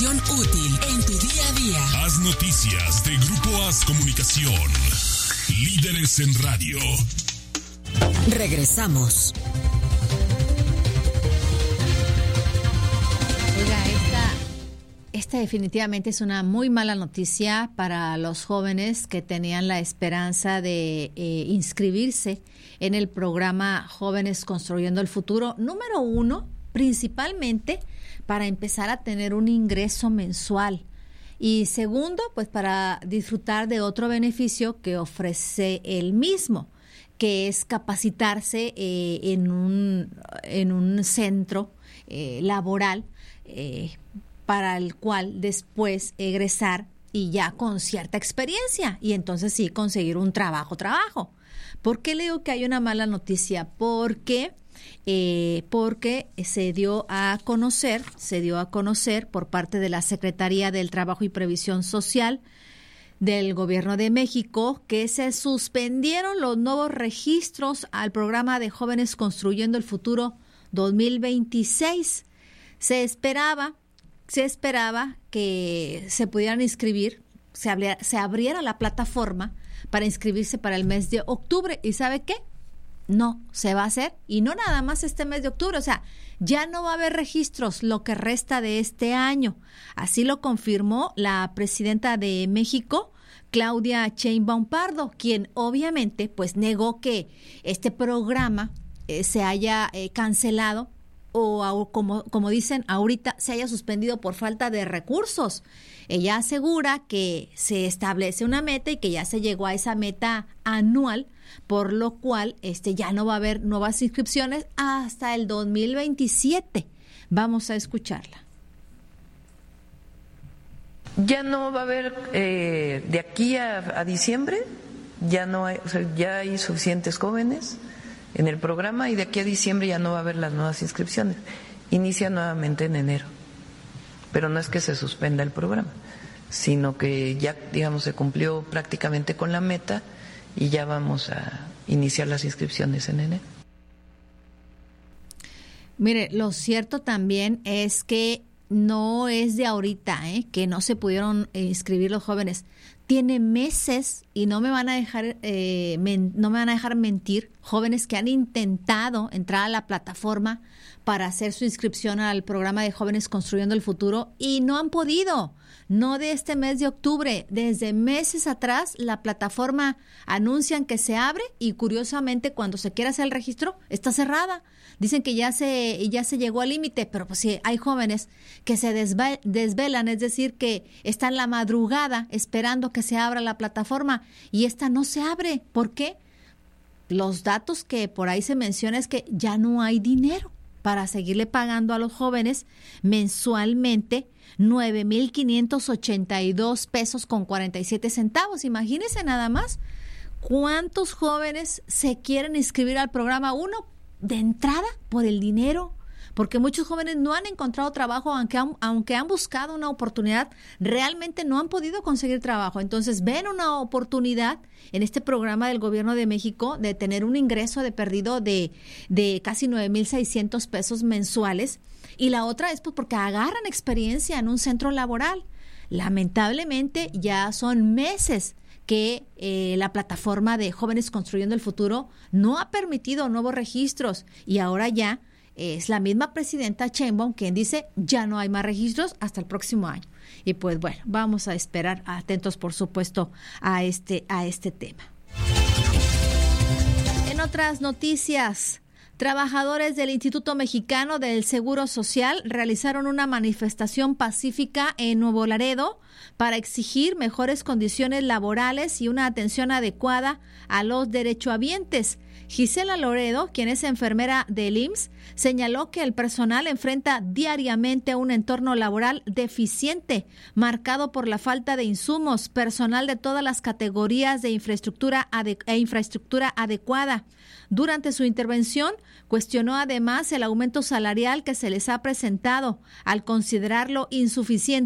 Útil en tu día a día. Haz noticias de Grupo Haz Comunicación. Líderes en radio. Regresamos. Oiga, esta definitivamente es una muy mala noticia para los jóvenes que tenían la esperanza de inscribirse en el programa Jóvenes Construyendo el Futuro. Número 1, principalmente para empezar a tener un ingreso mensual. Y segundo, pues para disfrutar de otro beneficio que ofrece el mismo, que es capacitarse en un centro laboral para el cual después egresar y ya con cierta experiencia y entonces sí conseguir un trabajo. ¿Por qué le digo que hay una mala noticia? Porque se dio a conocer por parte de la Secretaría del Trabajo y Previsión Social del Gobierno de México que se suspendieron los nuevos registros al programa de Jóvenes Construyendo el Futuro 2026. Se esperaba que se pudieran inscribir, se abriera la plataforma para inscribirse para el mes de octubre. ¿Y sabe qué? No, se va a hacer, y no nada más este mes de octubre, o sea, ya no va a haber registros lo que resta de este año. Así lo confirmó la presidenta de México, Claudia Sheinbaum Pardo, quien obviamente pues negó que este programa se haya cancelado o como dicen ahorita, se haya suspendido por falta de recursos. Ella asegura que se establece una meta y que ya se llegó a esa meta anual, por lo cual ya no va a haber nuevas inscripciones hasta el 2027. Vamos a escucharla. Ya no va a haber de aquí a diciembre, ya no hay, o sea, ya hay suficientes jóvenes en el programa y de aquí a diciembre ya no va a haber las nuevas inscripciones. Inicia nuevamente en enero, pero no es que se suspenda el programa, sino que ya, digamos, se cumplió prácticamente con la meta y ya vamos a iniciar las inscripciones en enero. Mire, lo cierto también es que no es de ahorita, que no se pudieron inscribir los jóvenes. Tiene meses y no me van a dejar mentir, jóvenes que han intentado entrar a la plataforma para hacer su inscripción al programa de Jóvenes Construyendo el Futuro y no han podido. No de este mes de octubre, desde meses atrás la plataforma anuncian que se abre y curiosamente cuando se quiere hacer el registro está cerrada. Dicen que ya se llegó al límite, pero pues sí, hay jóvenes que se desvelan, es decir, que están la madrugada esperando que se abra la plataforma y esta no se abre. ¿Por qué? Los datos que por ahí se menciona es que ya no hay dinero para seguirle pagando a los jóvenes mensualmente 9,582 pesos con 47 centavos. Imagínense nada más cuántos jóvenes se quieren inscribir al programa. Uno, de entrada, por el dinero, porque muchos jóvenes no han encontrado trabajo, aunque han buscado una oportunidad, realmente no han podido conseguir trabajo. Entonces ven una oportunidad en este programa del Gobierno de México de tener un ingreso de perdido de casi 9,600 pesos mensuales. Y la otra es pues porque agarran experiencia en un centro laboral. Lamentablemente ya son meses que la plataforma de Jóvenes Construyendo el Futuro no ha permitido nuevos registros y ahora ya es la misma presidenta Sheinbaum quien dice ya no hay más registros hasta el próximo año. Y pues bueno, vamos a esperar atentos por supuesto a este tema. En otras noticias, trabajadores del Instituto Mexicano del Seguro Social realizaron una manifestación pacífica en Nuevo Laredo para exigir mejores condiciones laborales y una atención adecuada a los derechohabientes. Gisela Loredo, quien es enfermera del IMSS, señaló que el personal enfrenta diariamente un entorno laboral deficiente, marcado por la falta de insumos, personal de todas las categorías de infraestructura adecuada. Durante su intervención, cuestionó además el aumento salarial que se les ha presentado, al considerarlo insuficiente